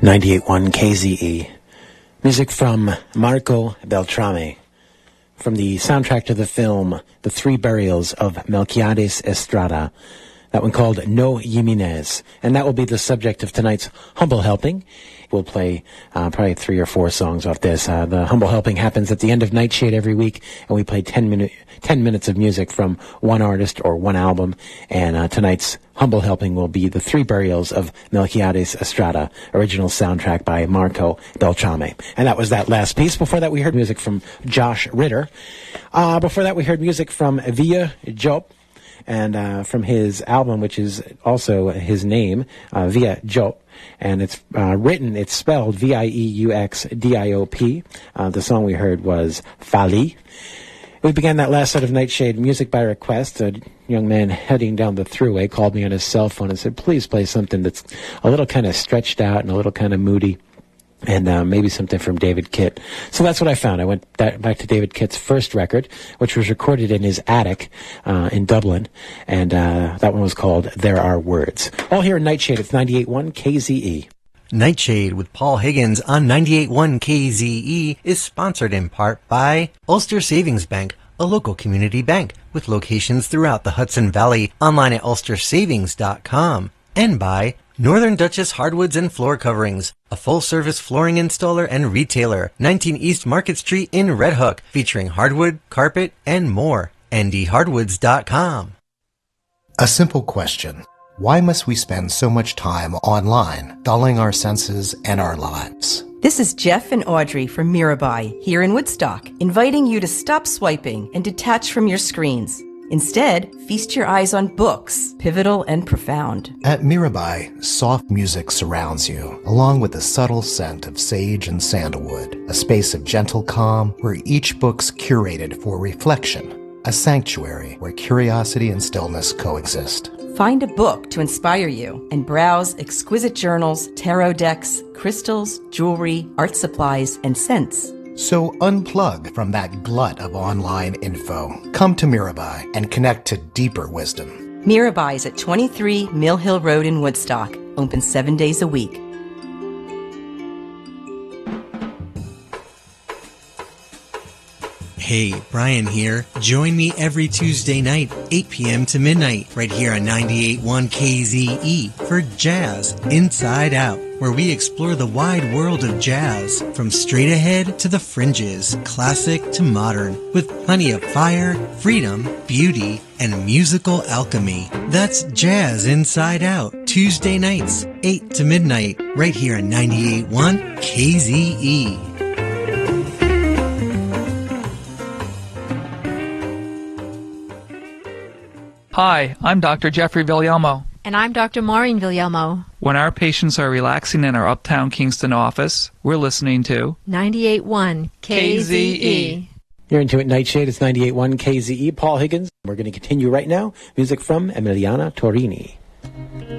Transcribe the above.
98.1 KZE. Music from Marco Beltrame, from the soundtrack to the film The Three Burials of Melquiades Estrada. That one called No Jimenez. And that will be the subject of tonight's Humble Helping. We'll play probably 3 or 4 songs off this. The Humble Helping happens at the end of Nightshade every week, and we play 10 minutes of music from one artist or one album. And tonight's Humble Helping will be The Three Burials of Melquiades Estrada, original soundtrack by Marco Beltrame. And that was that last piece. Before that, we heard music from Josh Ritter. Before that, we heard music from Villa Job. And from his album, which is also his name, Villa Job, and it's spelled Vieuxdiop. The song we heard was Fali. We began that last set of Nightshade music by request. A young man heading down the thruway called me on his cell phone and said, please play something that's a little kind of stretched out and a little kind of moody. And maybe something from David Kitt. So that's what I found. I went back to David Kitt's first record, which was recorded in his attic in Dublin. And that one was called There Are Words. All here in Nightshade. It's 98.1 KZE. Nightshade with Paul Higgins on 98.1 KZE is sponsored in part by Ulster Savings Bank, a local community bank with locations throughout the Hudson Valley, online at ulstersavings.com, and by Northern Duchess Hardwoods and Floor Coverings, a full-service flooring installer and retailer, 19 East Market Street in Red Hook, featuring hardwood, carpet, and more. ndhardwoods.com. A simple question. Why must we spend so much time online, dulling our senses and our lives? This is Jeff and Audrey from Mirabai, here in Woodstock, inviting you to stop swiping and detach from your screens. Instead, feast your eyes on books, pivotal and profound. At Mirabai, soft music surrounds you, along with the subtle scent of sage and sandalwood, a space of gentle calm where each book's curated for reflection, a sanctuary where curiosity and stillness coexist. Find a book to inspire you and browse exquisite journals, tarot decks, crystals, jewelry, art supplies, and scents. So unplug from that glut of online info. Come to Mirabai and connect to deeper wisdom. Mirabai is at 23 Mill Hill Road in Woodstock, open 7 days a week. Hey, Brian here. Join me every Tuesday night, 8 p.m. to midnight, right here on 98.1 KZE for Jazz Inside Out, where we explore the wide world of jazz, from straight ahead to the fringes, classic to modern, with plenty of fire, freedom, beauty, and musical alchemy. That's Jazz Inside Out, Tuesday nights, 8 to midnight, right here on 98.1 KZE. Hi, I'm Dr. Jeffrey Villalmo. And I'm Dr. Maureen Villalmo. When our patients are relaxing in our Uptown Kingston office, we're listening to 98.1 KZE. You're into it, Nightshade. It's 98.1 KZE. Paul Higgins. We're going to continue right now. Music from Emiliana Torini.